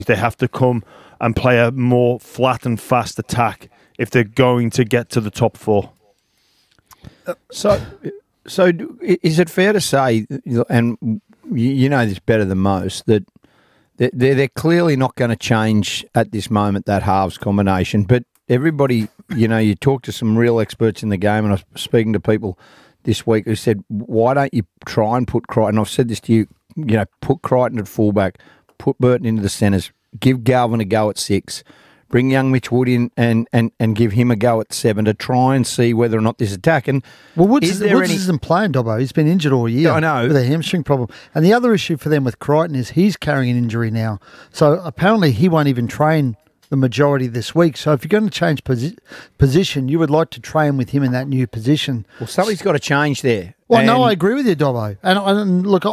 They have to come and play a more flat and fast attack if they're going to get to the top four. So is it fair to say, and you know this better than most, that they're clearly not going to change at this moment, that halves combination, but everybody, you talk to some real experts in the game, and I was speaking to people this week who said, why don't you try and put Crichton, I've said this to you, put Crichton at fullback, put Burton into the centres, give Galvin a go at 6, bring young Mitch Wood in and give him a go at 7 to try and see whether or not this attack. And Woods isn't playing, Dobbo. He's been injured all year. I know. With a hamstring problem. And the other issue for them with Crichton is he's carrying an injury now. So apparently he won't even train the majority this week. So if you're going to change position, you would like to train with him in that new position. Well, something's got to change there. Well, no, I agree with you, Dobbo. And look,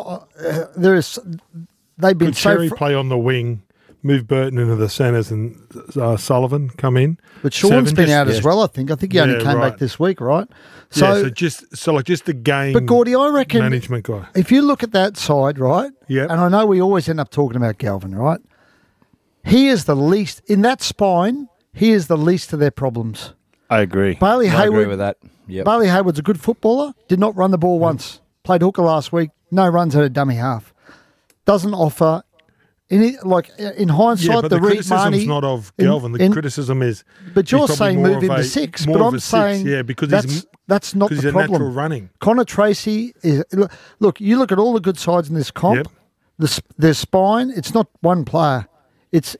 they've been Could Cherry play on the wing, move Burton into the centres, and Sullivan come in. But Sean's been out as well. I think he only came back this week, right? So just the game. But Gordy, I reckon management guy. If you look at that side, right? Yeah. And I know we always end up talking about Galvin, right? He is the least in that spine. He is the least of their problems. I agree. I agree with that. Yep. Bailey Hayward's a good footballer. Did not run the ball once. Played hooker last week. No runs at a dummy half. Doesn't offer any, in hindsight, but the criticism's not of Galvin. The criticism is. But you're saying move him to 6. But I'm saying because that's not the problem. Natural running. Connor Tracy is. Look, you look at all the good sides in this comp. Yep. Their spine. It's not one player. It's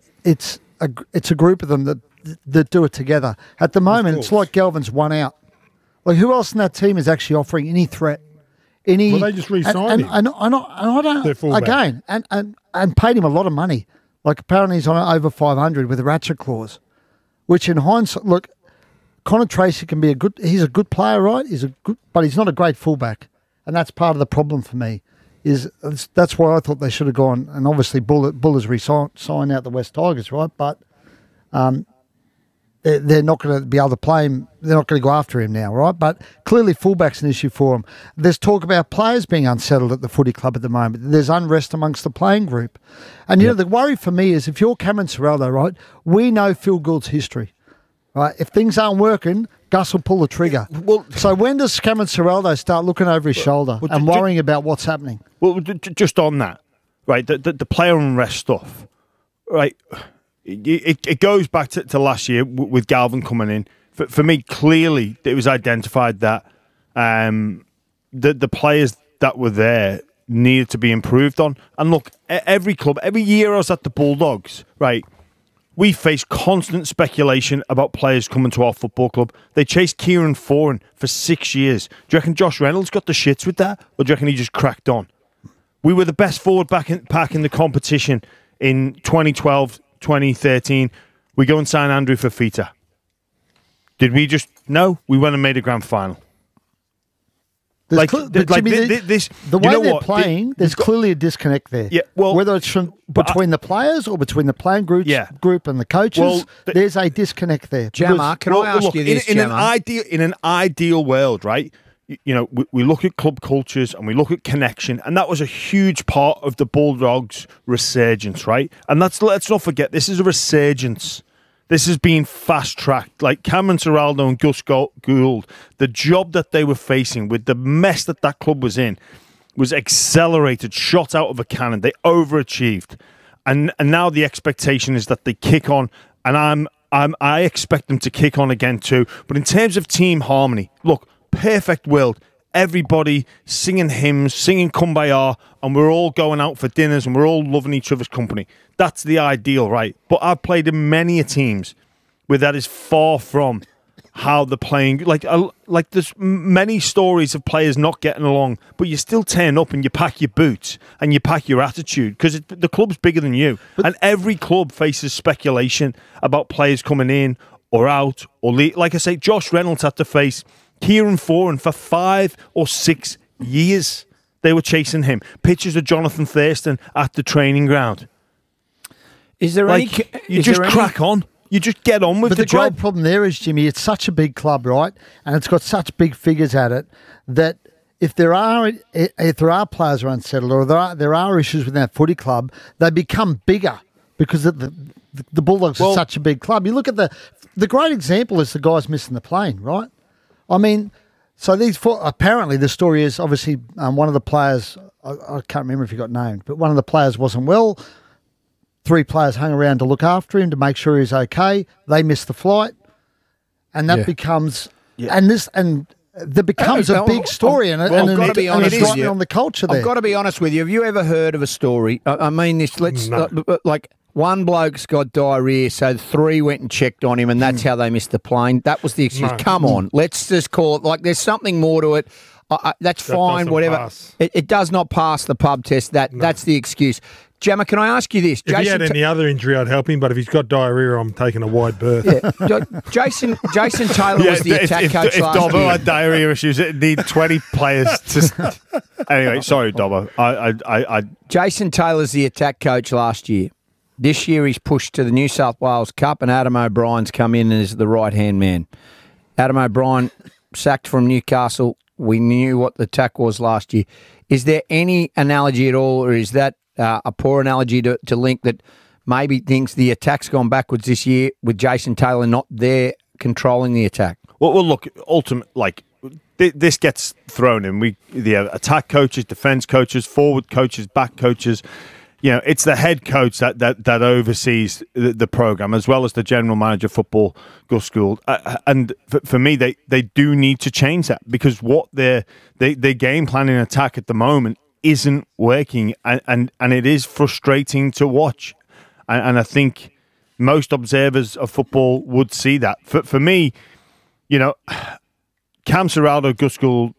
a group of them that do it together. At the moment, it's like Galvin's one out. Like, who else in that team is actually offering any threat? Well, they just re-signed him. And I don't again and paid him a lot of money. Like, apparently he's on over 500 with a ratchet clause, which in hindsight, look, Connor Tracy can be he's a good player, right? But he's not a great fullback, and that's part of the problem for me. That's why I thought they should have gone, and obviously Buller's re-signed out the West Tigers, right? But they're not going to be able to play him. They're not going to go after him now, right? But clearly fullback's an issue for him. There's talk about players being unsettled at the footy club at the moment. There's unrest amongst the playing group. And, the worry for me is if you're Cameron Ciraldo, right, we know Phil Gould's history, right? If things aren't working, Gus will pull the trigger. So when does Cameron Ciraldo start looking over his shoulder and worrying about what's happening? Well, just on that, right, the player unrest stuff, right, it goes back to last year with Galvin coming in. For me, clearly, it was identified that the players that were there needed to be improved on. And look, every club, every year I was at the Bulldogs, right, we face constant speculation about players coming to our football club. They chased Kieran Foran for 6 years. Do you reckon Josh Reynolds got the shits with that? Or do you reckon he just cracked on? We were the best forward pack in the competition in 2012, 2013. We go and sign Andrew Fafita. Did we just... No, we went and made a grand final. The way they're playing, there's clearly a disconnect there. Yeah, well, whether it's between the players or between the playing group and the coaches, there's a disconnect there. Jammer, can I ask you this, in an ideal world, right? We look at club cultures and we look at connection, and that was a huge part of the Bulldogs' resurgence, right? And let's not forget, this is a resurgence. This has been fast-tracked. Like Cameron Ciraldo and Gus Gould, the job that they were facing with the mess that club was in was accelerated, shot out of a cannon. They overachieved. And now the expectation is that they kick on, and I expect them to kick on again too. But in terms of team harmony, look, perfect world. Everybody singing hymns, singing Kumbaya, and we're all going out for dinners and we're all loving each other's company. That's the ideal, right? But I've played in many teams where that is far from how they're playing. Like there's many stories of players not getting along, but you still turn up and you pack your boots and you pack your attitude because the club's bigger than you. And every club faces speculation about players coming in or out or leave. Like I say, Josh Reynolds had to face Kieran Foran for 5 or 6 years. They were chasing him. Pictures of Jonathan Thurston at the training ground. Is there crack on? You just get on with the job. But the great problem there is, Jimmy, it's such a big club, right? And it's got such big figures at it that if there are players who are unsettled or there are issues within that footy club, they become bigger because the Bulldogs are such a big club. You look at the great example is the guys missing the plane, right? I mean, so apparently the story is obviously one of the players, I can't remember if he got named, but one of the players wasn't well. 3 players hung around to look after him to make sure he's okay. They missed the flight, and that becomes that becomes a big story, and it's writing on the culture there. I've got to be honest with you. Have you ever heard of a story? I mean this. Like one bloke's got diarrhea, so 3 went and checked on him, and that's how they missed the plane. That was the excuse. Come on, let's just call it like there's something more to it. That's fine, whatever. It does not pass the pub test. That's the excuse. Gemma, can I ask you this? If he had any other injury, I'd help him. But if he's got diarrhea, I'm taking a wide berth. Yeah. Jason Taylor was the attack coach if last year. If Dobbo had diarrhea issues, it'd need 20 players to... Anyway, sorry, Dobbo. Jason Taylor's the attack coach last year. This year he's pushed to the New South Wales Cup, and Adam O'Brien's come in as the right-hand man. Adam O'Brien sacked from Newcastle. We knew what the attack was last year. Is there any analogy at all, or is that a poor analogy to link that maybe thinks the attack's gone backwards this year with Jason Taylor not there controlling the attack? Well, look, this gets thrown in. The attack coaches, defence coaches, forward coaches, back coaches. You know, it's the head coach that oversees the program, as well as the general manager of football, Gus Gould. And for me, they do need to change that, because what their game planning attack at the moment isn't working, and it is frustrating to watch. And I think most observers of football would see that. For me, you know, Cam Serraldo, Gus Gould,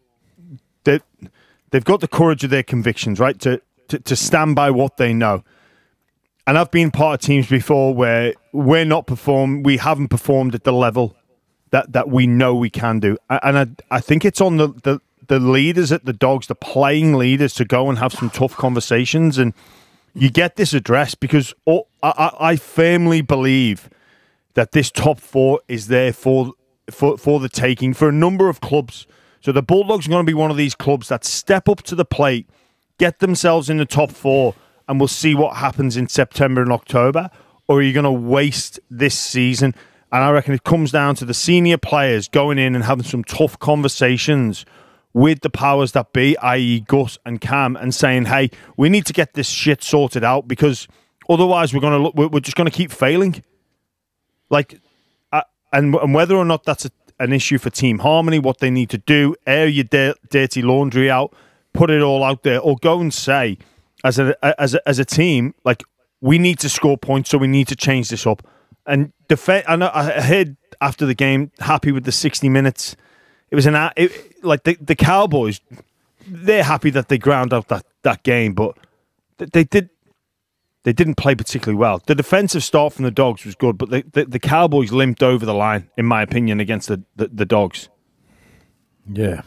they've got the courage of their convictions, right? To stand by what they know. And I've been part of teams before where we haven't performed at the level that we know we can do. And I think it's on the leaders at the Dogs, the playing leaders, to go and have some tough conversations, and you get this addressed, because I firmly believe that this top 4 is there for the taking for a number of clubs. So the Bulldogs are going to be one of these clubs that step up to the plate, get themselves in the top 4, and we'll see what happens in September and October. Or are you going to waste this season? And I reckon it comes down to the senior players going in and having some tough conversations with the powers that be, i.e. Gus and Cam, and saying, hey, we need to get this shit sorted out, because otherwise we're just going to keep failing. Like, and whether or not that's an issue for team harmony, what they need to do, air your dirty laundry out, put it all out there, or go and say, as a team, like, we need to score points, so we need to change this up. And I heard after the game, happy with the 60 minutes. It was like the Cowboys, they're happy that they ground out that game, but they didn't play particularly well. The defensive start from the Dogs was good, but the Cowboys limped over the line, in my opinion, against the Dogs. Yeah,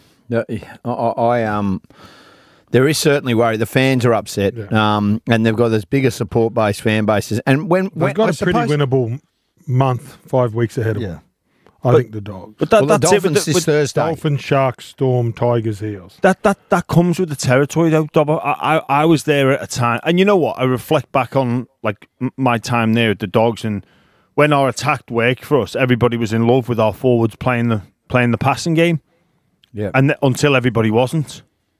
there is certainly worry. The fans are upset, and they've got this bigger support base, fan bases, and they've got a pretty winnable month, 5 weeks ahead of them. I think the Dogs. But that's Dolphins this Thursday. Dolphins, Sharks, Storm, Tigers, Eels. That comes with the territory, though, Dobbo. I was there at a time, and you know what? I reflect back on like my time there at the Dogs, and when our attack worked for us, everybody was in love with our forwards playing the passing game. Yeah, and until everybody wasn't,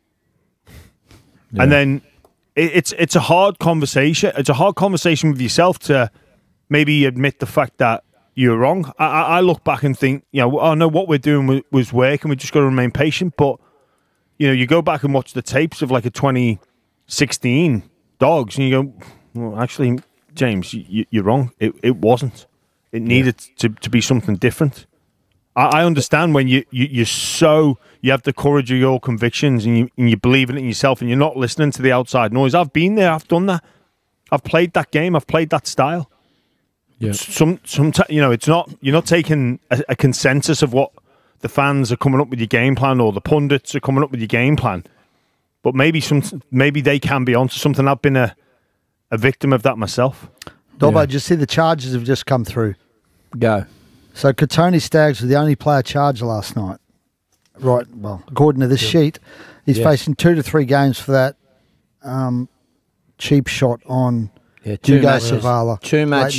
and then it's a hard conversation. It's a hard conversation with yourself to maybe admit the fact that you're wrong. I look back and think, oh no, what we're doing was working. We just got to remain patient. But you go back and watch the tapes of like a 2016 Dogs, and you go, well, actually, James, you're wrong. It wasn't. It needed to be something different. I understand when you have the courage of your convictions and you believe in it in yourself, and you're not listening to the outside noise. I've been there. I've done that. I've played that game. I've played that style. Yeah. It's not. You're not taking a consensus of what the fans are coming up with your game plan, or the pundits are coming up with your game plan. But maybe they can be onto something. I've been a victim of that myself. Dobbo, did you see the charges have just come through? Go. So Katoni Staggs was the only player charged last night. Right. Well, according to this sheet, he's facing 2 to 3 games for that cheap shot on Yeah, Hugo matches. Savala. Two matches.